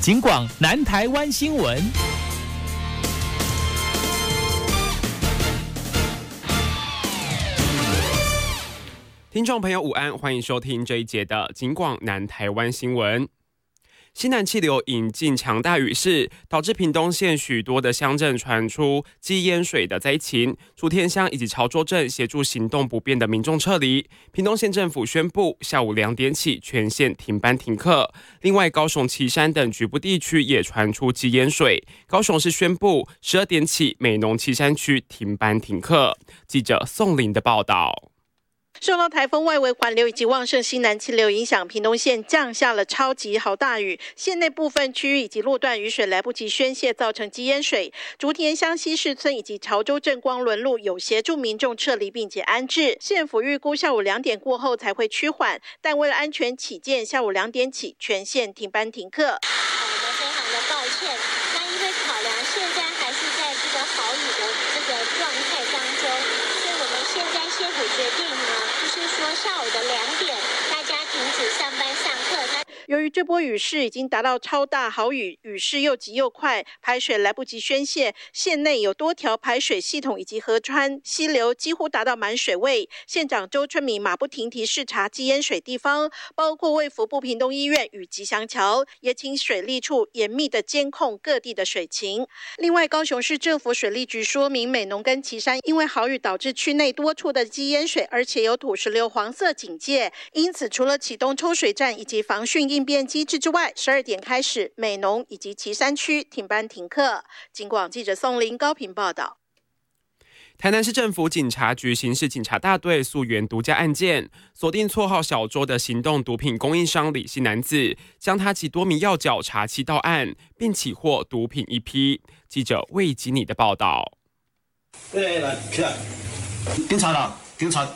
警广南台湾新闻。 听众朋友午安，欢迎收听这一节的警广南台湾新闻。西南气流引进强大雨势，导致屏东县许多的乡镇传出积淹水的灾情。竹田乡以及潮州镇协助行动不便的民众撤离。屏东县政府宣布，下午2点起全县停班停课。另外，高雄旗山等局部地区也传出积淹水。高雄市宣布12点起美浓旗山区停班停课。记者宋玲的报道。 受到台风外围环流以及旺盛西南气流影响，屏东县降下了超级豪大雨，县内部分区域以及路段雨水来不及宣泄，造成积淹水。竹田乡西市村以及潮州镇光仑路有协助民众撤离并且安置，县府预估下午2点过后才会趋缓，但为了安全起见，下午2点起全县停班停课。 我们非常的抱歉，那因为考量现在还是在这个豪雨的这个状态当中，所以我们现在县府决定呢，就是说下午的2点，大家停止上班上课。 由于这波雨势已经达到超大豪雨，雨势又急又快，排水来不及宣泄，县内有多条排水系统以及河川溪流几乎达到满水位。县长周春米马不停蹄视察积淹水地方，包括卫福部屏东医院与吉祥桥，也请水利处严密的监控各地的水情。另外，高雄市政府水利局说明，美浓跟旗山因为豪雨导致区内多处的积淹水，而且有土石流黄色警戒，因此除了启动抽水站以及防汛应变机制之外，12点开始美浓以及旗山区停班停课。警广记者宋林高屏报道。 台南市政府警察局刑事警察大队溯源独家案件，锁定绰号小周的行动毒品供应商李姓男子，将他及多名要角查缉到案，并起获毒品1批。记者魏吉尼的报道。 来，起来，警察啦，警察。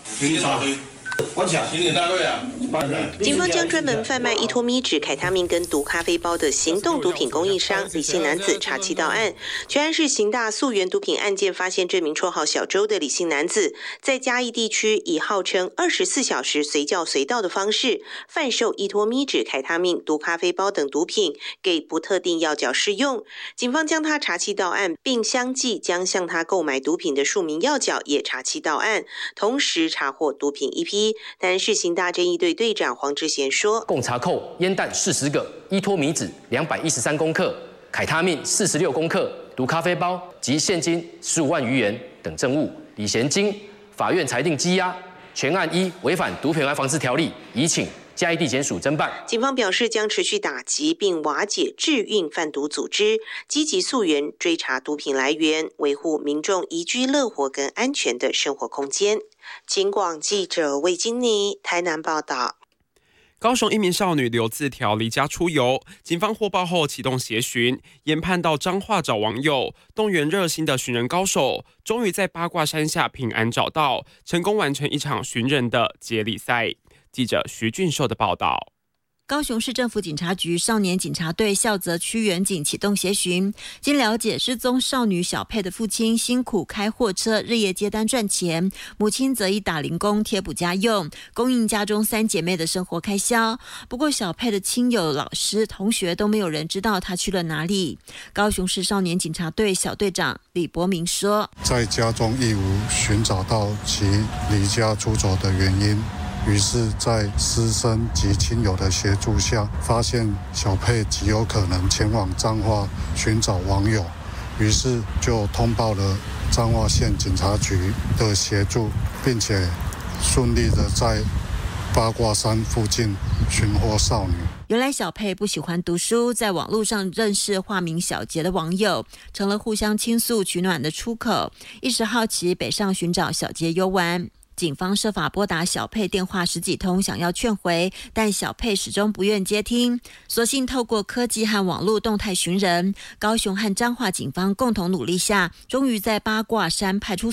警方将专门贩卖依托咪酯、凯他命跟毒咖啡包的行动毒品供应商李姓男子查缉到案。全案是刑大溯源毒品案件，发现这名绰号小周的李姓男子，在嘉义地区以号称24小时随叫随到的方式，贩售依托咪酯、凯他命、毒咖啡包等毒品给不特定要角试用。警方将他查缉到案，并相继将向他购买毒品的数名要角也查缉到案，同时查获毒品1批。台南市刑大侦缉队队长黄志贤说， 共查扣烟弹40个，依托咪酯213公克，凯他命46公克，毒咖啡包及现金15万余元等证物。李贤经法院裁定羁押，全案依违反毒品案防治条例，移请嘉义地检署侦办。 警方表示将持续打击并瓦解制运贩毒组织，积极溯源追查毒品来源，维护民众宜居乐活跟安全的生活空间。警广记者魏金妮台南报道。 高雄一名少女留字条离家出游，警方获报后启动协寻，研判到彰化找网友，动员热心的寻人高手，终于在八卦山下平安找到，成功完成一场寻人的接力赛。记者徐俊寿的报道。 高雄市政府警察局少年警察队孝泽区员警启动协寻，经了解，失踪少女小佩的父亲辛苦开货车，日夜接单赚钱，母亲则以打零工贴补家用，供应家中3姐妹的生活开销。不过，小佩的亲友、老师、同学都没有人知道她去了哪里。高雄市少年警察队小队长李伯明说， 在家中亦无寻找到其离家出走的原因。于是在师生及亲友的协助下，发现小佩极有可能前往彰化寻找网友，于是就通报了彰化县警察局的协助，并且顺利的在八卦山附近寻获少女。 原来小佩不喜欢读书，在网络上认识化名小杰的网友，成了互相倾诉取暖的出口。一时好奇，北上寻找小杰游玩。警方设法拨打小佩电话10几通，想要劝回，但小佩始终不愿接听，索性透过科技和网络动态寻人。高雄和彰化警方共同努力下，终于在八卦山派出